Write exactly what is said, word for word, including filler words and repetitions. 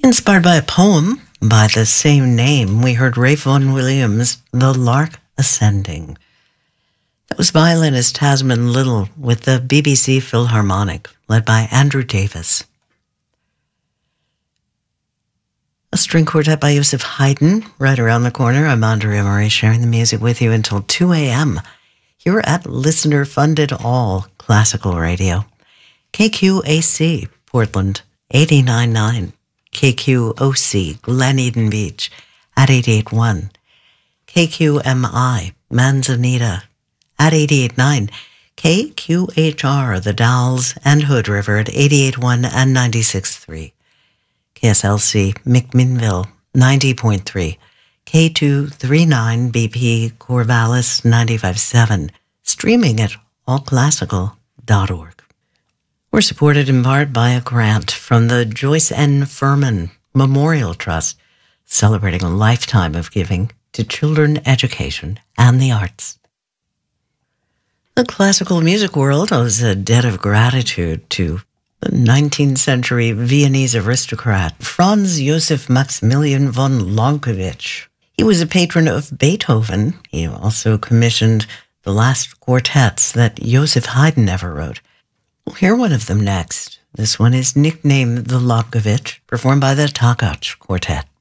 Inspired by a poem by the same name, we heard Ralph Vaughan Williams' The Lark Ascending. That was violinist Tasman Little with the B B C Philharmonic, led by Andrew Davis. A string quartet by Joseph Haydn, right around the corner. I'm Andrea Murray, sharing the music with you until two a.m. here at listener-funded all classical radio. K Q A C, Portland, eighty-nine point nine. K Q O C, Glen Eden Beach, at eighty-eight point one. K Q M I, Manzanita, at eighty-eight point nine. K Q H R, The Dalles and Hood River, at eighty-eight point one and ninety-six point three. K S L C, McMinnville, ninety point three. K two thirty-nine B P, Corvallis, ninety-five point seven. Streaming at all classical dot org. We're supported in part by a grant from the Joyce N. Furman Memorial Trust, celebrating a lifetime of giving to children education and the arts. The classical music world owes a debt of gratitude to the nineteenth century Viennese aristocrat Franz Josef Maximilian von Longkowitz. He was a patron of Beethoven. He also commissioned the last quartets that Joseph Haydn ever wrote. We'll hear one of them next. This one is nicknamed the Longkowitz, performed by the Takach Quartet.